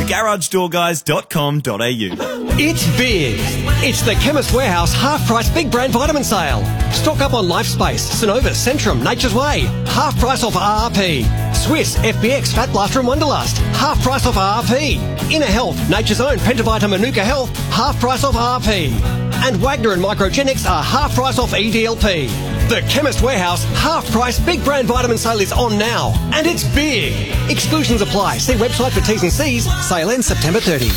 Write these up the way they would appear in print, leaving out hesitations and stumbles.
GarageDoorGuys.com.au. It's big. It's the Chemist Warehouse half-price big brand vitamin sale. Stock up on Lifespace, Synovus, Centrum, Nature's Way. Half price off RRP. Swiss, FBX, Fat Blaster and Wonderlust. Half price off RRP. Inner Health, Nature's Own, Pentavita Manuka Health. Half price off RRP. And Wagner and Microgenics are half price off EDLP. The Chemist Warehouse half-price big brand vitamin sale is on now. And it's big. Exclusions apply. See website for T's and C's. Sale ends September 30.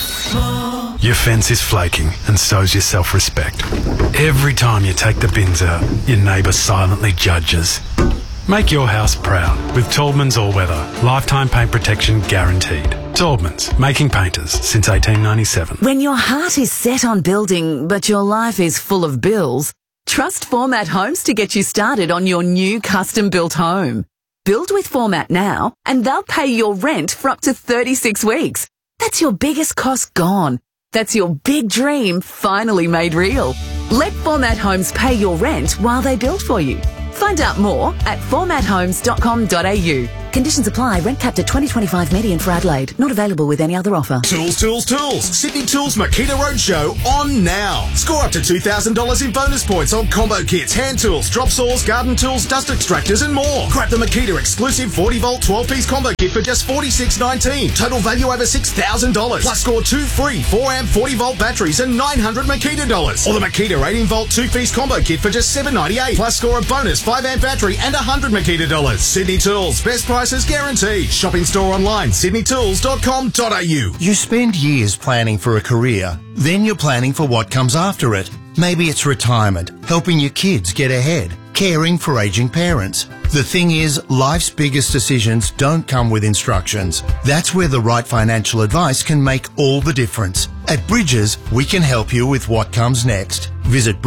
Your fence is flaking, and so's your self-respect. Every time you take the bins out, your neighbour silently judges. Make your house proud with Taubman's All-Weather. Lifetime paint protection guaranteed. Taubman's, making painters since 1897. When your heart is set on building, but your life is full of bills, trust Format Homes to get you started on your new custom-built home. Build with Format now, and they'll pay your rent for up to 36 weeks. That's your biggest cost gone. That's your big dream finally made real. Let Format Homes pay your rent while they build for you. Find out more at formathomes.com.au. Conditions apply. Rent capped at 2025 median for Adelaide. Not available with any other offer. Tools. Sydney Tools Makita Roadshow on now. Score up to $2,000 in bonus points on combo kits, hand tools, drop saws, garden tools, dust extractors and more. Grab the Makita exclusive 40-volt 12-piece combo kit for just $46.19. Total value over $6,000. Plus score 2 free 4-amp 40-volt batteries and $900 Makita dollars. Or the Makita 18-volt 2-piece combo kit for just $7.98. Plus score a bonus 5-amp battery and $100 Makita dollars. Sydney Tools. Best prices guaranteed. Shop in store online, sydneytools.com.au. You spend years planning for a career, then you're planning for what comes after it. Maybe it's retirement, helping your kids get ahead, caring for aging parents. The thing is, life's biggest decisions don't come with instructions. That's where the right financial advice can make all the difference. At Bridges, we can help you with what comes next. Visit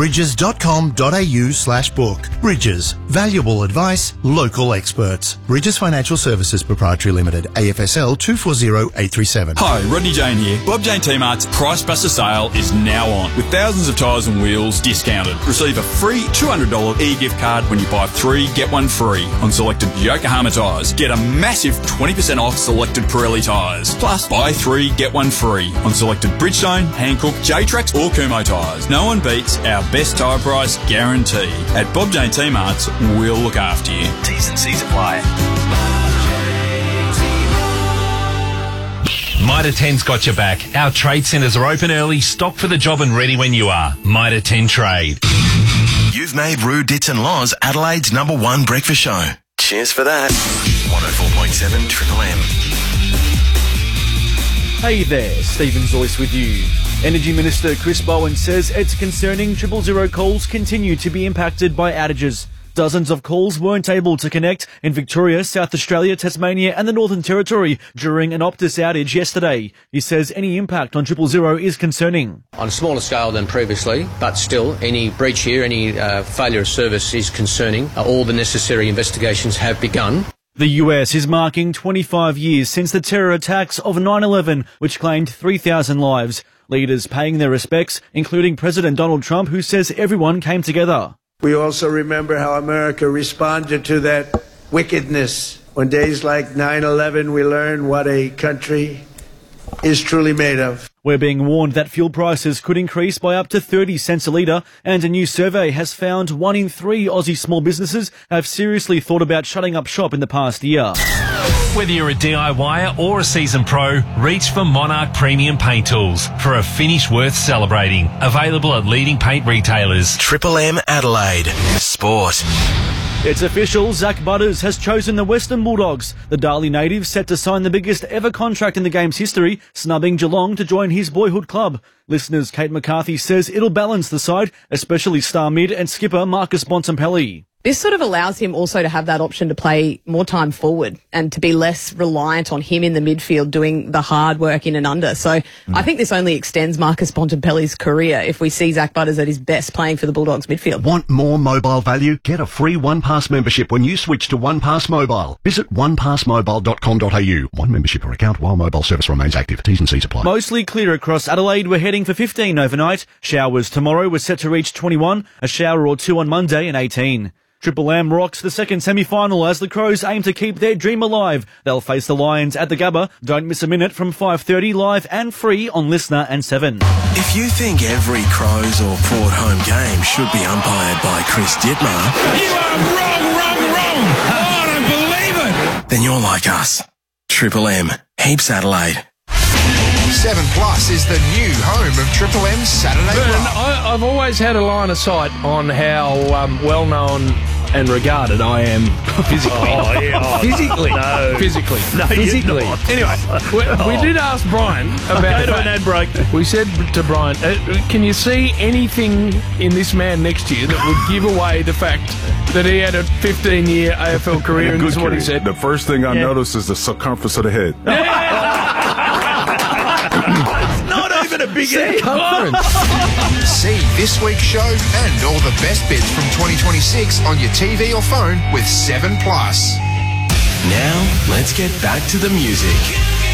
bridges.com.au/book. Bridges. Valuable advice, local experts. Bridges Financial Services Proprietary Limited, AFSL 240837. Hi, Rodney Jane here. Bob Jane T-Mart's Price Buster sale is now on, with thousands of tyres and wheels discounted. Receive a free $200 e-gift card when you buy 3, get 1 free on selected Yokohama tyres. Get a massive 20% off selected Pirelli tyres. Plus, buy 3, get 1 free on selected Bridgestone, Hankook, J-Trax or Kumho tyres. No one beats our best tyre price guarantee. At Bob Jane T-Mart's, we'll look after you. T's and C's apply. Mitre 10's got your back. Our trade centres are open early, stocked for the job and ready when you are. Mitre 10 Trade. You've made Roo Dits and Laws Adelaide's #1 breakfast show. Cheers for that. 104.7 Triple M. Hey there, Stephen Zoyce with you. Energy Minister Chris Bowen says it's concerning 000 calls continue to be impacted by outages. Dozens of calls weren't able to connect in Victoria, South Australia, Tasmania and the Northern Territory during an Optus outage yesterday. He says any impact on 000 is concerning. On a smaller scale than previously, but still, any breach here, any failure of service is concerning. All the necessary investigations have begun. The US is marking 25 years since the terror attacks of 9/11, which claimed 3,000 lives. Leaders paying their respects, including President Donald Trump, who says everyone came together. We also remember how America responded to that wickedness. On days like 9/11, we learn what a country is truly made of. We're being warned that fuel prices could increase by up to 30 cents a litre, and a new survey has found 1 in 3 Aussie small businesses have seriously thought about shutting up shop in the past year. Whether you're a DIYer or a seasoned pro, reach for Monarch Premium Paint Tools for a finish worth celebrating. Available at leading paint retailers. Triple M Adelaide. Sport. It's official, Zach Butters has chosen the Western Bulldogs. The Darley native set to sign the biggest ever contract in the game's history, snubbing Geelong to join his boyhood club. Listeners, Kate McCarthy says it'll balance the side, especially star mid and skipper Marcus Bontempelli. This sort of allows him also to have that option to play more time forward and to be less reliant on him in the midfield doing the hard work in and under. So I think this only extends Marcus Bontempelli's career if we see Zach Butters at his best playing for the Bulldogs midfield. Want more mobile value? Get a free OnePass membership when you switch to OnePass Mobile. Visit onepassmobile.com.au. One membership per account while mobile service remains active. T's and C's apply. Mostly clear across Adelaide. We're heading for 15 overnight. Showers tomorrow. We're set to reach 21. A shower or two on Monday and 18. Triple M rocks the second semi-final as the Crows aim to keep their dream alive. They'll face the Lions at the Gabba. Don't miss a minute from 5:30 live and free on Listener and 7. If you think every Crows or Port home game should be umpired by Chris Dittmar, You are wrong! Oh, I don't believe it! then you're like us. Triple M, Heaps Adelaide. 7 Plus is the new home of Triple M's Saturday Vernon, Live. I've always had a line of sight on how well known and regarded I am physically. Physically. No. Physically. No, physically. you're not. Anyway, we did ask Brian about Go to an ad break. We said to Brian, can you see anything in this man next to you that would give away the fact that he had a 15-year AFL career? And this is what he said. The first thing I noticed is the circumference of the head. It's not even a big Circumference. See this week's show and all the best bits from 2026 on your TV or phone with 7 Plus. Now, let's get back to the music.